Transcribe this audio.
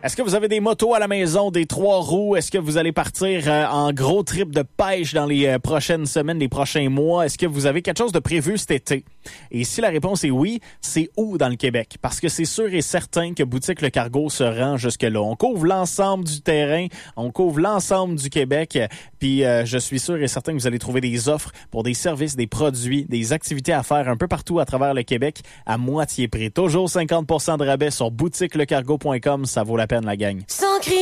Est-ce que vous avez des motos à la maison, des 3 roues? Est-ce que vous allez partir en gros trip de pêche dans les prochaines semaines, les prochains mois? Est-ce que vous avez quelque chose de prévu cet été? Et si la réponse est oui, c'est où dans le Québec? Parce que c'est sûr et certain que Boutique Le Cargo se rend jusque-là. On couvre l'ensemble du terrain, on couvre l'ensemble du Québec, puis je suis sûr et certain que vous allez trouver des offres pour des services, des produits, des activités à faire un peu partout à travers le Québec à moitié prix. Toujours 50% de rabais sur boutiquelecargo.com, ça vaut la peine la gang. Sans cri.